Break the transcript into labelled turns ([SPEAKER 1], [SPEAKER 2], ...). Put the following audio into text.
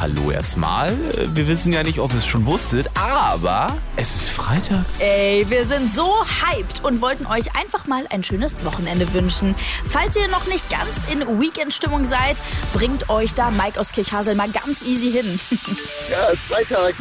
[SPEAKER 1] hallo erstmal. Wir wissen ja nicht, ob ihr es schon wusstet, aber es ist Freitag.
[SPEAKER 2] Ey, wir sind so hyped und wollten euch einfach mal ein schönes Wochenende wünschen. Falls ihr noch nicht ganz in Weekend-Stimmung seid, bringt euch da Mike aus Kirchhasel mal ganz easy hin.
[SPEAKER 3] Ja, es ist Freitag.